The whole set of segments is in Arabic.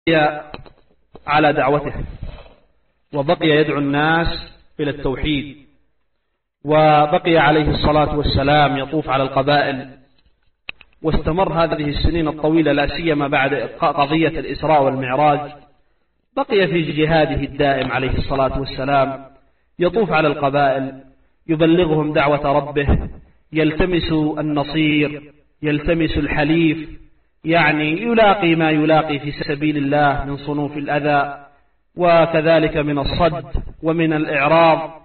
على دعوته، وبقي يدعو الناس إلى التوحيد، وبقي عليه الصلاة والسلام يطوف على القبائل، واستمر هذه السنين الطويلة لا سيما بعد قضية الإسراء والمعراج. بقي في جهاده الدائم عليه الصلاة والسلام يطوف على القبائل، يبلغهم دعوة ربه، يلتمس النصير، يلتمس الحليف، يعني يلاقي ما يلاقي في سبيل الله من صنوف الأذى، وكذلك من الصد ومن الإعراض.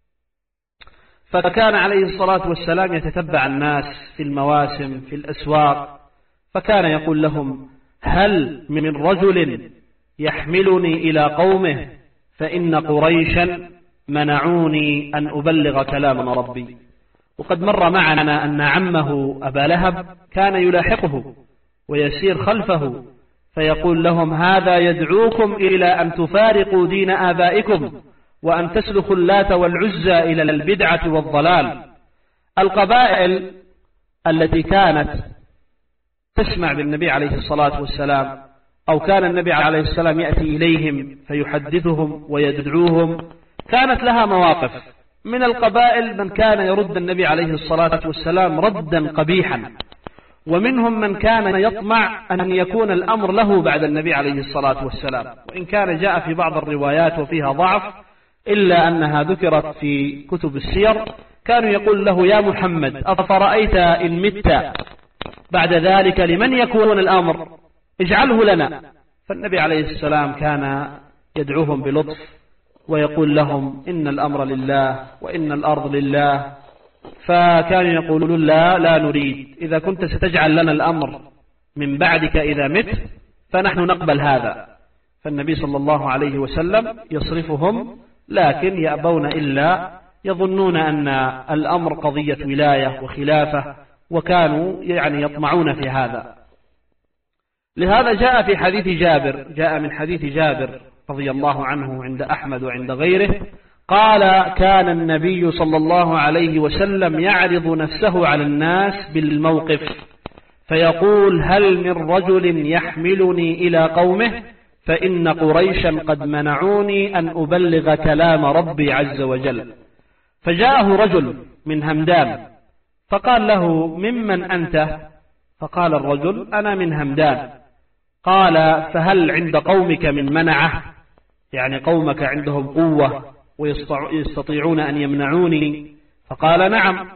فكان عليه الصلاة والسلام يتتبع الناس في المواسم في الأسواق، فكان يقول لهم: هل من رجل يحملني إلى قومه فإن قريشا منعوني أن أبلغ كلام ربي. وقد مر معنا أن عمه أبا لهب كان يلاحقه ويسير خلفه فيقول لهم: هذا يدعوكم إلى أن تفارقوا دين آبائكم وأن تسلخوا اللات والعزى إلى البدعة والضلال. القبائل التي كانت تسمع بالنبي عليه الصلاة والسلام، أو كان النبي عليه السلام يأتي إليهم فيحدثهم ويدعوهم، كانت لها مواقف. من القبائل من كان يرد النبي عليه الصلاة والسلام ردا قبيحا، ومنهم من كان يطمع أن يكون الأمر له بعد النبي عليه الصلاة والسلام، وإن كان جاء في بعض الروايات وفيها ضعف إلا أنها ذكرت في كتب السير. كانوا يقول له: يا محمد أفرأيت إن مت بعد ذلك لمن يكون الأمر؟ اجعله لنا. فالنبي عليه السلام كان يدعوهم بلطف ويقول لهم: إن الأمر لله وإن الأرض لله. فكانوا يقولون: لا نريد، إذا كنت ستجعل لنا الأمر من بعدك إذا مت فنحن نقبل هذا. فالنبي صلى الله عليه وسلم يصرفهم، لكن يأبون إلا يظنون أن الأمر قضية ولاية وخلافة، وكانوا يعني يطمعون في هذا. لهذا جاء من حديث جابر رضي الله عنه عند أحمد وعند غيره قال: كان النبي صلى الله عليه وسلم يعرض نفسه على الناس بالموقف فيقول: هل من رجل يحملني إلى قومه فإن قريشا قد منعوني أن أبلغ كلام ربي عز وجل. فجاءه رجل من همدان فقال له: ممن أنت؟ فقال الرجل: أنا من همدان. قال: فهل عند قومك من منعه؟ يعني قومك عندهم قوة ويستطيعون أن يمنعوني؟ فقال: نعم.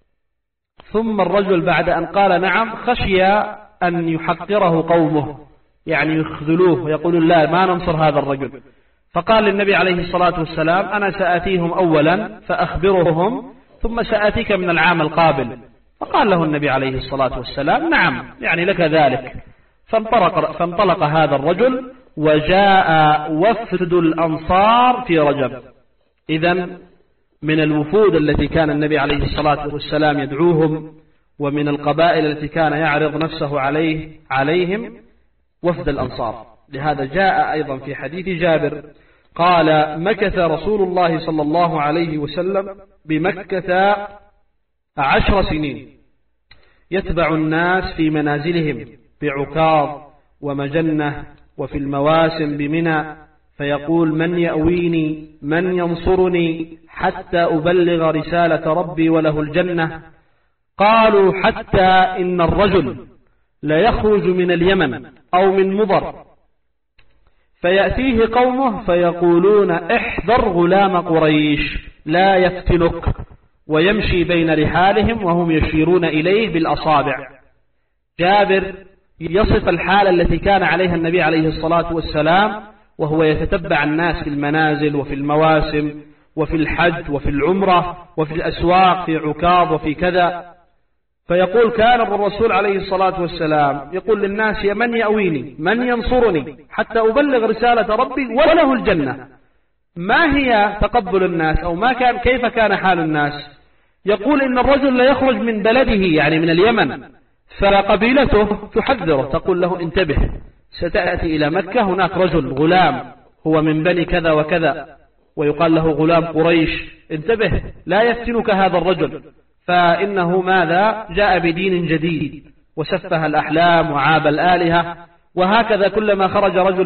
ثم الرجل بعد أن قال نعم خشي أن يحقره قومه، يعني يخذلوه ويقولون: لا، ما ننصر هذا الرجل. فقال للنبي عليه الصلاة والسلام: أنا سآتيهم أولا فأخبرهم ثم سآتيك من العام القابل. فقال له النبي عليه الصلاة والسلام: نعم، يعني لك ذلك. فانطلق هذا الرجل وجاء وفد الأنصار في رجب. إذن من الوفود التي كان النبي عليه الصلاة والسلام يدعوهم، ومن القبائل التي كان يعرض نفسه عليهم وفد الأنصار. لهذا جاء أيضا في حديث جابر قال: مكث رسول الله صلى الله عليه وسلم بمكة 10 سنين يتبع الناس في منازلهم بعكاظ ومجنة وفي المواسم بمنى، فيقول: من يأويني من ينصرني حتى أبلغ رسالة ربي وله الجنة. قالوا: حتى إن الرجل لا يخرج من اليمن أو من مضر فيأتيه قومه فيقولون: احذر غلام قريش لا يفتنك، ويمشي بين رحالهم وهم يشيرون إليه بالأصابع. جابر يصف الحالة التي كان عليها النبي عليه الصلاة والسلام وهو يتتبع الناس في المنازل وفي المواسم وفي الحج وفي العمرة وفي الأسواق في عكاظ وفي كذا. فيقول: كان الرسول عليه الصلاة والسلام يقول للناس: يا من يأويني من ينصرني حتى أبلغ رسالة ربي وله الجنة. ما هي تقبل الناس أو كيف كان حال الناس؟ يقول: إن الرجل لا يخرج من بلده، يعني من اليمن، فقبيلته تحذره تقول له: انتبه، ستأتي إلى مكة، هناك رجل غلام هو من بني كذا وكذا ويقال له غلام قريش، انتبه لا يفتنك هذا الرجل، فإنه ماذا؟ جاء بدين جديد وسفه الأحلام وعاب الآلهة. وهكذا كلما خرج رجل